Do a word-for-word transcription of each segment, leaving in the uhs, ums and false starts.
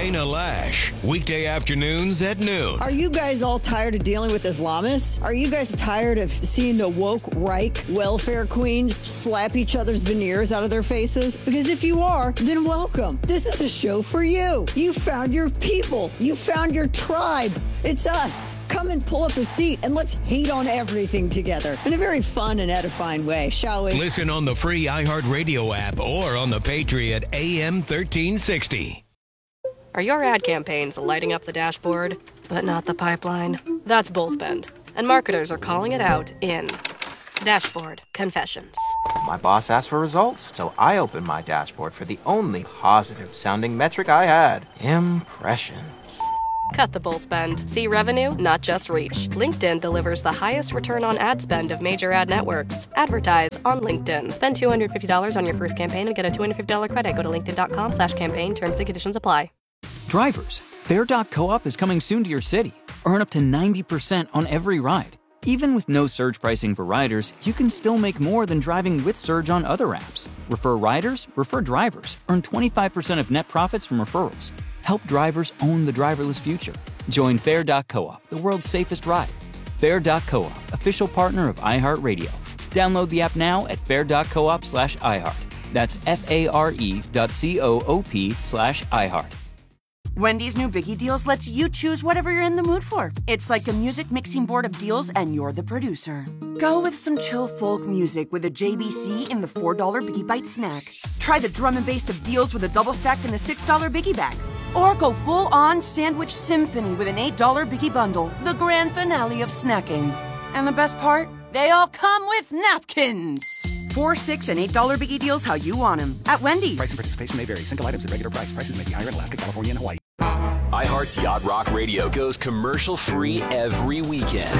Dana Lash. Weekday afternoons at noon. Are you guys all tired of dealing with Islamists? Are you guys tired of seeing the woke Reich welfare queens slap each other's veneers out of their faces? Because if you are, then welcome. This is a show for you. You found your people. You found your tribe. It's us. Come and pull up a seat and let's hate on everything together in a very fun and edifying way, shall we? Listen on the free iHeartRadio app or on the Patriot A M thirteen sixty. Are your ad campaigns lighting up the dashboard, but not the pipeline? That's bullspend, and marketers are calling it out in Dashboard Confessions. My boss asked for results, so I opened my dashboard for the only positive-sounding metric I had: impressions. Cut the bull spend. See revenue, not just reach. LinkedIn delivers the highest return on ad spend of major ad networks. Advertise on LinkedIn. Spend two hundred fifty dollars on your first campaign and get a two hundred fifty dollars credit. Go to linkedin.com slash campaign. Terms and conditions apply. Drivers, Fair dot co-op is coming soon to your city. Earn up to ninety percent on every ride. Even with no surge pricing for riders, you can still make more than driving with Surge on other apps. Refer riders, refer drivers. Earn twenty-five percent of net profits from referrals. Help drivers own the driverless future. Join Fair dot co-op, the world's safest ride. Fair dot co-op, official partner of iHeartRadio. Download the app now at fair.coop slash iHeart. That's F-A-R-E dot C-O-O-P slash iHeart. Wendy's new Biggie Deals lets you choose whatever you're in the mood for. It's like a music mixing board of deals, and you're the producer. Go with some chill folk music with a J B C in the four dollar Biggie Bite snack. Try the drum and bass of deals with a double stack in the six dollar Biggie Bag. Or go full-on sandwich symphony with an eight dollar Biggie Bundle, the grand finale of snacking. And the best part? They all come with napkins. Four, six, and eight dollar Biggie Deals how you want them at Wendy's. Price and participation may vary. Single items at regular price. Prices may be higher in Alaska, California, and Hawaii. iHeart's Yacht Rock Radio goes commercial-free every weekend.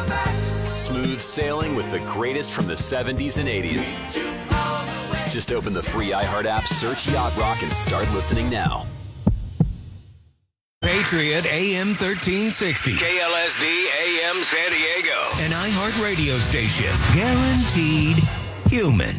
Smooth sailing with the greatest from the seventies and eighties. Just open the free iHeart app, search Yacht Rock, and start listening now. Patriot A M thirteen sixty. K L S D A M San Diego. An iHeart radio station. Guaranteed human.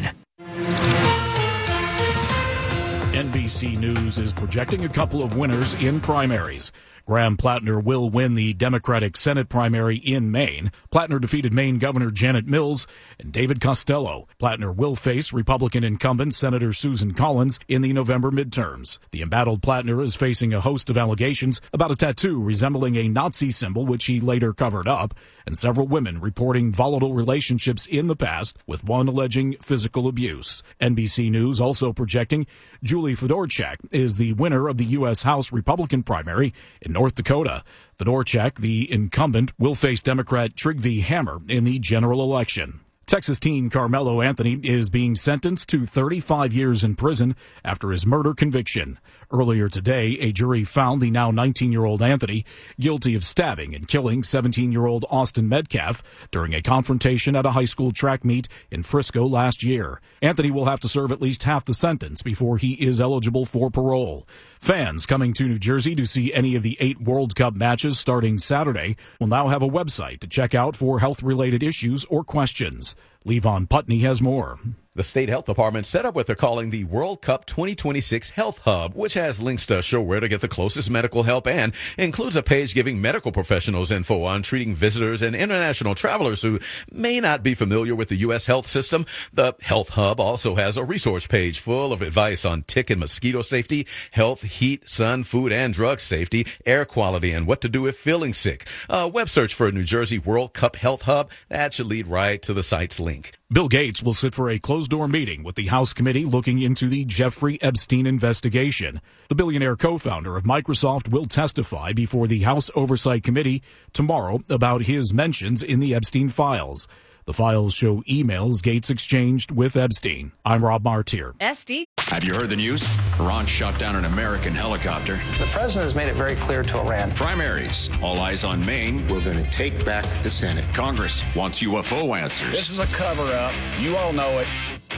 N B C News is projecting a couple of winners in primaries. Graham Plattner will win the Democratic Senate primary in Maine. Plattner defeated Maine Governor Janet Mills and David Costello. Plattner will face Republican incumbent Senator Susan Collins in the November midterms. The embattled Plattner is facing a host of allegations about a tattoo resembling a Nazi symbol, which he later covered up, and several women reporting volatile relationships in the past, with one alleging physical abuse. N B C News also projecting Julie Fedorchak is the winner of the U S House Republican primary in North Dakota. Fedorchak, the incumbent, will face Democrat Trygve Hammer in the general election. Texas teen Carmelo Anthony is being sentenced to thirty-five years in prison after his murder conviction. Earlier today, a jury found the now nineteen-year-old Anthony guilty of stabbing and killing seventeen-year-old Austin Metcalf during a confrontation at a high school track meet in Frisco last year. Anthony will have to serve at least half the sentence before he is eligible for parole. Fans coming to New Jersey to see any of the eight World Cup matches starting Saturday will now have a website to check out for health-related issues or questions. Levon Putney has more. The state health department set up what they're calling the World Cup twenty twenty-six Health Hub, which has links to show where to get the closest medical help and includes a page giving medical professionals info on treating visitors and international travelers who may not be familiar with the U S health system. The Health Hub also has a resource page full of advice on tick and mosquito safety, health, heat, sun, food, and drug safety, air quality, and what to do if feeling sick. A web search for New Jersey World Cup Health Hub, that should lead right to the site's link. Bill Gates will sit for a closed-door meeting with the House committee looking into the Jeffrey Epstein investigation. The billionaire co-founder of Microsoft will testify before the House Oversight Committee tomorrow about his mentions in the Epstein files. The files show emails Gates exchanged with Epstein. I'm Rob Martier. S D. Have you heard the news? Iran shot down an American helicopter. The president has made it very clear to Iran. Primaries. All eyes on Maine. We're going to take back the Senate. Congress wants U F O answers. This is a cover-up. You all know it.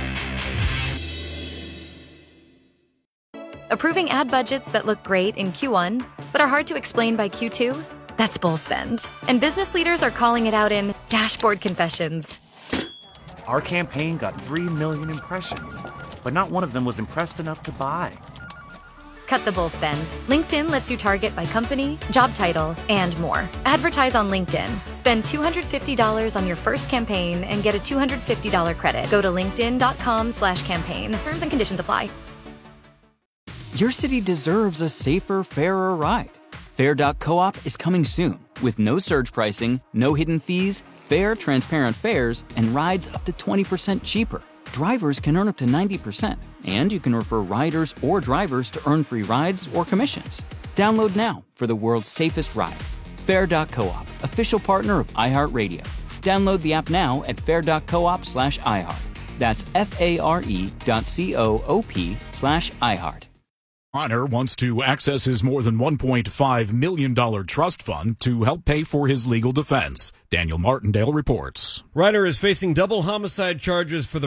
Approving ad budgets that look great in Q one, but are hard to explain by Q two? That's bull spend. And business leaders are calling it out in Dashboard Confessions. Our campaign got three million impressions, but not one of them was impressed enough to buy. Cut the bull spend. LinkedIn lets you target by company, job title, and more. Advertise on LinkedIn. Spend two hundred fifty dollars on your first campaign and get a two hundred fifty dollars credit. Go to linkedin.com slash campaign. Terms and conditions apply. Your city deserves a safer, fairer ride. Fair dot coop is coming soon with no surge pricing, no hidden fees, fair, transparent fares, and rides up to twenty percent cheaper. Drivers can earn up to ninety percent, and you can refer riders or drivers to earn free rides or commissions. Download now for the world's safest ride. Fair dot coop, official partner of iHeartRadio. Download the app now at fair dot coop slash iHeart. That's F-A-R-E dot C-O-O-P slash iHeart. Reiner wants to access his more than one point five million dollars trust fund to help pay for his legal defense. Daniel Martindale reports. Reiner is facing double homicide charges for the